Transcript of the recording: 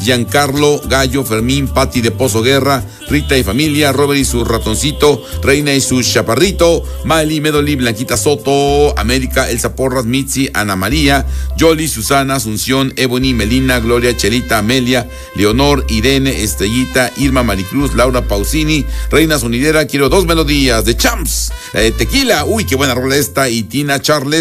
Giancarlo, Gallo, Fermín, Pati de Pozo Guerra, Rita y familia, Robert y su ratoncito, Reina y su chaparrito, Miley, Medoli, Blanquita Soto, América, Elsa Porras, Mitzi, Ana María, Yoli, Susana, Asunción, Ebony, Melina, Gloria, Chelita, Amelia, Leonor, Irene, Estrellita, Irma, Maricruz, Laura Pausini, Reina Sonidera. Quiero 2 melodías de Champs, Tequila, uy, qué buena rola esta, y Tina Charles.